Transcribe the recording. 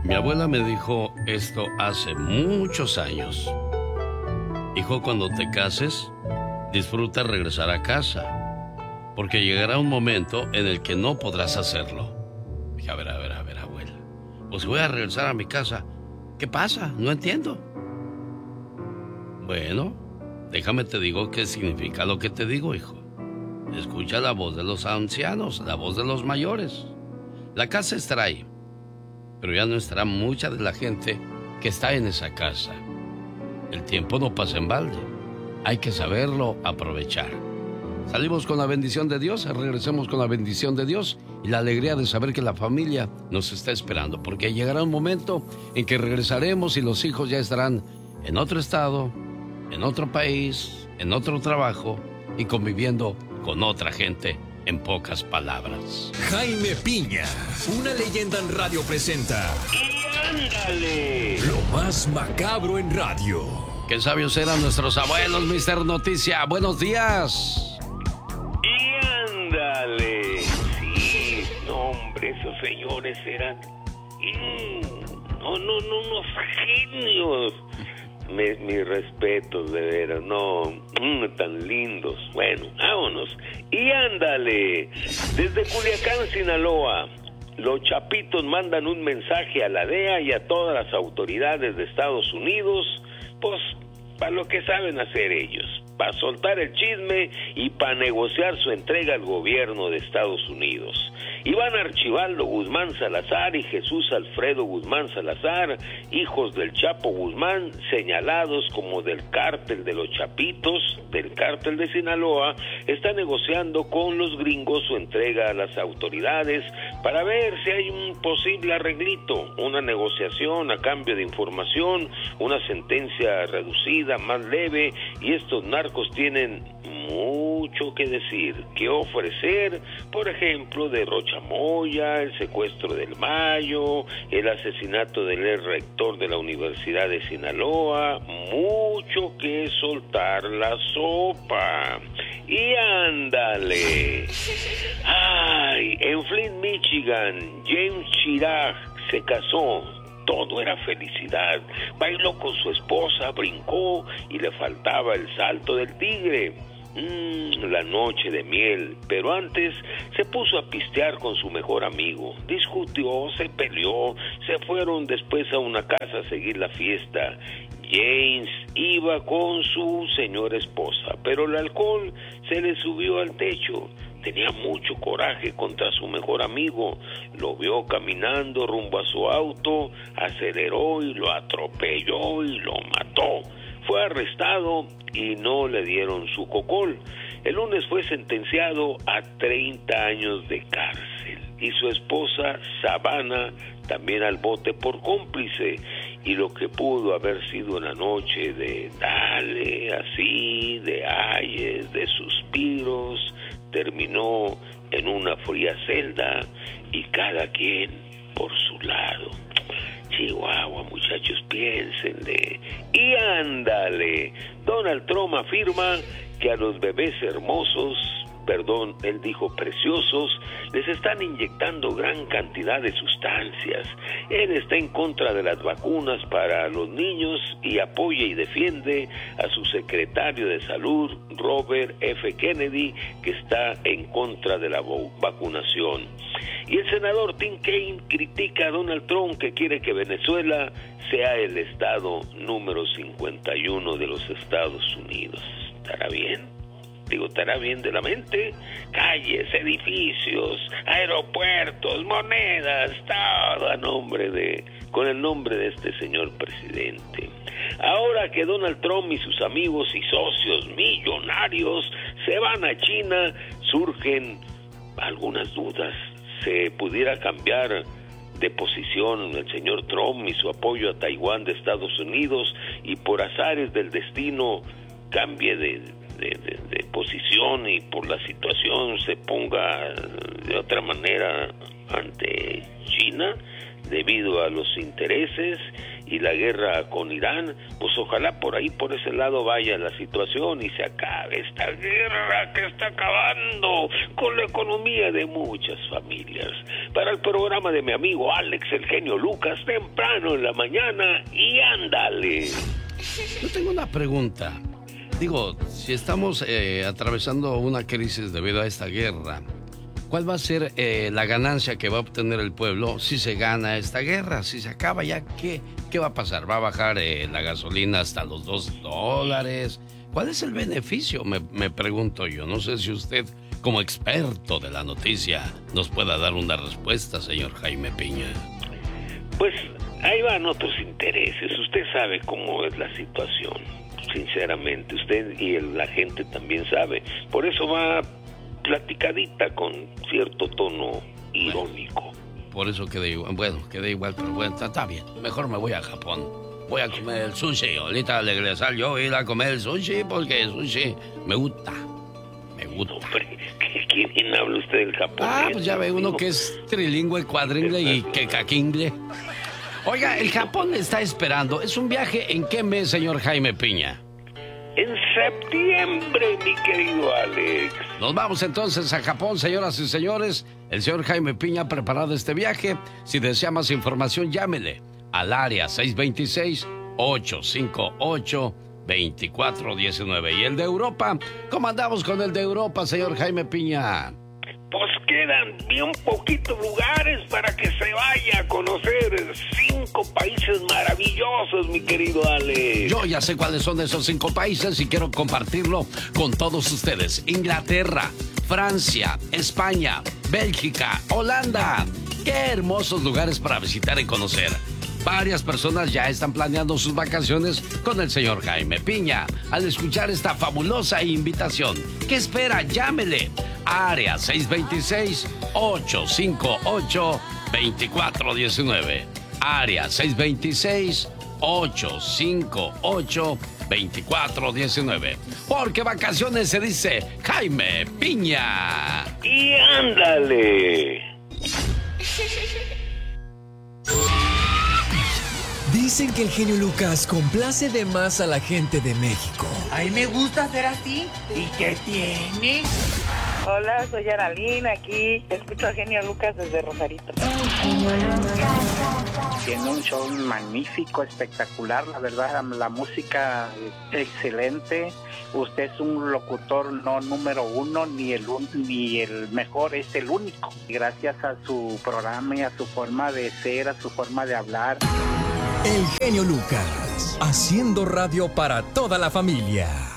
Mi abuela me dijo esto hace muchos años. Hijo, cuando te cases, disfruta regresar a casa, porque llegará un momento en el que no podrás hacerlo. Dije, a ver, abuela. Pues voy a regresar a mi casa. ¿Qué pasa? No entiendo. Bueno, déjame te digo qué significa lo que te digo, hijo. Escucha la voz de los ancianos, la voz de los mayores. La casa estará ahí, pero ya no estará mucha de la gente que está en esa casa. El tiempo no pasa en balde. Hay que saberlo aprovechar. Salimos con la bendición de Dios, regresemos con la bendición de Dios y la alegría de saber que la familia nos está esperando, porque llegará un momento en que regresaremos y los hijos ya estarán en otro estado, en otro país, en otro trabajo y conviviendo con otra gente, en pocas palabras. Jaime Piña, una leyenda en radio presenta. ¡Y ándale! Lo más macabro en radio. Qué sabios eran nuestros abuelos, Mister Noticia. Buenos días. ¡Y ándale! Sí, no, hombre, esos señores eran... unos genios. Mis respetos, de veras, no, tan lindos. Bueno, vámonos. Y ándale, desde Culiacán, Sinaloa, los chapitos mandan un mensaje a la DEA y a todas las autoridades de Estados Unidos, pues, para lo que saben hacer ellos, para soltar el chisme y para negociar su entrega al gobierno de Estados Unidos. Iván Archibaldo Guzmán Salazar y Jesús Alfredo Guzmán Salazar, hijos del Chapo Guzmán, señalados como del cártel de los Chapitos, del cártel de Sinaloa, están negociando con los gringos su entrega a las autoridades para ver si hay un posible arreglito, una negociación a cambio de información, una sentencia reducida, más leve, y estos narcos tienen mucho que decir, que ofrecer, por ejemplo, de Rocha Moya, el secuestro del Mayo, el asesinato del ex rector de la Universidad de Sinaloa, mucho que soltar la sopa. Y ándale. Ay, en Flint, Michigan, James Chirac se casó. Todo era felicidad. Bailó con su esposa, brincó y le faltaba el salto del tigre. La noche de miel, pero antes se puso a pistear con su mejor amigo. Discutió, se peleó, se fueron después a una casa a seguir la fiesta. James iba con su señora esposa, pero el alcohol se le subió al techo. Tenía mucho coraje contra su mejor amigo. Lo vio caminando rumbo a su auto, aceleró y lo atropelló y lo mató. Fue arrestado y no le dieron su cocol. El lunes fue sentenciado a 30 años de cárcel. Y su esposa, Savannah, también al bote por cómplice. Y lo que pudo haber sido una noche de dale, así, de ayes, de suspiros, terminó en una fría celda y cada quien por su lado. Chihuahua, muchachos, piénsenle. Y ándale, Donald Trump afirma que a los bebés hermosos, él dijo preciosos, les están inyectando gran cantidad de sustancias. Él está en contra de las vacunas para los niños y apoya y defiende a su secretario de salud, Robert F. Kennedy, que está en contra de la vacunación. Y el senador Tim Kaine critica a Donald Trump, que quiere que Venezuela sea el estado número 51 de los Estados Unidos. ¿Estará bien? ¿Estará bien de la mente? Calles, edificios, aeropuertos, monedas, todo con el nombre de este señor presidente. Ahora que Donald Trump y sus amigos y socios millonarios se van a China, surgen algunas dudas. ¿Se pudiera cambiar de posición el señor Trump y su apoyo a Taiwán de Estados Unidos y por azares del destino cambie de posición y por la situación se ponga de otra manera ante China debido a los intereses y la guerra con Irán, pues ojalá por ahí, por ese lado vaya la situación y se acabe esta guerra que está acabando con la economía de muchas familias. Para el programa de mi amigo Alex, el genio Lucas, temprano en la mañana, y ándale. Yo tengo una pregunta. Digo, si estamos atravesando una crisis debido a esta guerra, ¿cuál va a ser la ganancia que va a obtener el pueblo si se gana esta guerra? Si se acaba ya, ¿qué va a pasar? ¿Va a bajar la gasolina hasta los $2? ¿Cuál es el beneficio? Me pregunto yo. No sé si usted, como experto de la noticia, nos pueda dar una respuesta, señor Jaime Piña. Pues ahí van otros intereses. Usted sabe cómo es la situación, sinceramente. Usted y la gente también sabe. Por eso va platicadita con cierto tono irónico. Por eso quedé igual. Bueno, quedé igual, pero bueno, está bien. Mejor me voy a Japón. Voy a comer el sushi. Ahorita al regresar yo voy a ir a comer el sushi porque el sushi me gusta. Me gusta. Hombre, ¿quién habla usted del japonés? Ah, pues ya ve uno que es trilingüe, cuadringle y quecaquingle. Oiga, el Japón está esperando. ¿Es un viaje en qué mes, señor Jaime Piña? En septiembre, mi querido Alex. Nos vamos entonces a Japón, señoras y señores. El señor Jaime Piña ha preparado este viaje. Si desea más información, llámele al área 626-858-2419. ¿Y el de Europa? ¿Cómo andamos con el de Europa, señor Jaime Piña? Pues quedan bien poquitos lugares para que se vaya a conocer 5 países maravillosos, mi querido Alex. Yo ya sé cuáles son esos 5 países y quiero compartirlo con todos ustedes. Inglaterra, Francia, España, Bélgica, Holanda. ¡Qué hermosos lugares para visitar y conocer! Varias personas ya están planeando sus vacaciones con el señor Jaime Piña. Al escuchar esta fabulosa invitación, ¿qué espera? Llámele. Área 626-858-2419. Área 626-858-2419. Porque vacaciones se dice Jaime Piña. Y ándale. Dicen que el genio Lucas complace de más a la gente de México. A mí me gusta ser así. ¿Y qué tiene? Hola, soy Aralín, aquí escucho a genio Lucas desde Rosarito. Tiene un show magnífico, espectacular, la verdad, la música excelente. Usted es un locutor no número uno, ni el mejor, es el único. Gracias a su programa y a su forma de ser, a su forma de hablar. El genio Lucas, haciendo radio para toda la familia.